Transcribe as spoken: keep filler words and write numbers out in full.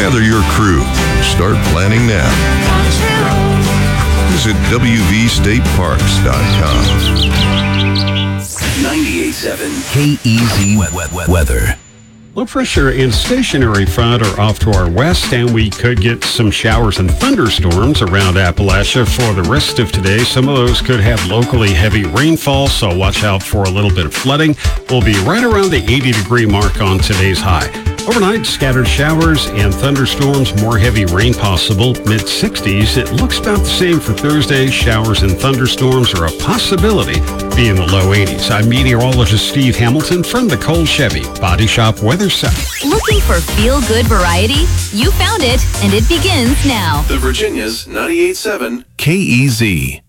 Gather your crew. Start planning now. Visit w v state parks dot com. ninety-eight point seven K E Z weather. Low pressure and stationary front are off to our west, and we could get some showers and thunderstorms around Appalachia for the rest of today. Some of those could have locally heavy rainfall, so watch out for a little bit of flooding. We'll be right around the eighty degree mark on today's high. Overnight, scattered showers and thunderstorms, more heavy rain possible, mid sixties. It looks about the same for Thursday. Showers and thunderstorms are a possibility, be in the low eighties. I'm meteorologist Steve Hamilton from the Cole Chevy Body Shop Weather Center. Looking for feel-good variety? You found it, and it begins now. The Virginia's ninety-eight point seven K E Z.